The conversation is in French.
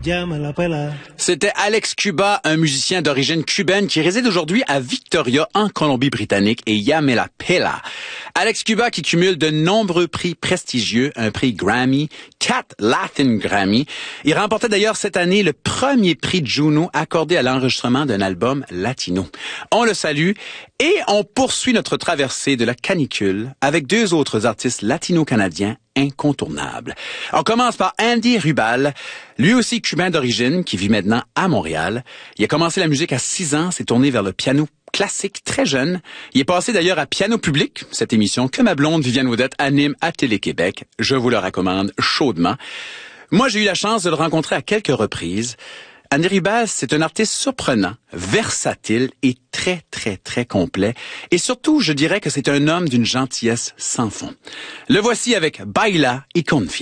ya me la pela. C'était Alex Cuba, un musicien d'origine cubaine qui réside aujourd'hui à Victoria, en Colombie-Britannique, et ya me la pela. Alex Cuba qui cumule de nombreux prix prestigieux, un prix Grammy, 4 Latin Grammy. Il remportait d'ailleurs cette année le premier prix Juno accordé à l'enregistrement d'un album latino. On le salue et on poursuit notre traversée de la canicule avec deux autres artistes latino-canadiens incontournables. On commence par Andy Rubal, lui aussi cubain d'origine, qui vit maintenant à Montréal. Il a commencé la musique à 6 ans, s'est tourné vers le piano classique très jeune. Il est passé d'ailleurs à Piano Public, cette émission que ma blonde Viviane Audette anime à Télé-Québec. Je vous le recommande chaudement. Moi, j'ai eu la chance de le rencontrer à quelques reprises. Andy Rubal, c'est un artiste surprenant, versatile et très, très, très complet. Et surtout, je dirais que c'est un homme d'une gentillesse sans fond. Le voici avec Baila y Confia.